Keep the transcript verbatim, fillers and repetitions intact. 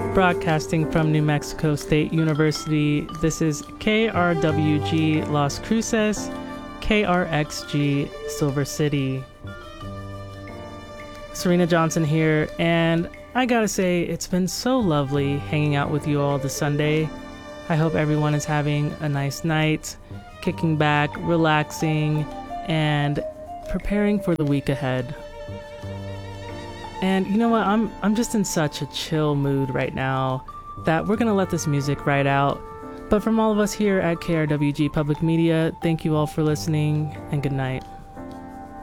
Broadcasting from New Mexico State University, this is K R W G Las Cruces, K R X G Silver City. Serena Johnson here, and I gotta say, it's been so lovely hanging out with you all this Sunday. I hope everyone is having a nice night, kicking back, relaxing, and preparing for the week ahead. And you know what, I'm I'm just in such a chill mood right now that we're gonna let this music ride out. But from all of us here at K R W G Public Media, thank you all for listening, and good night.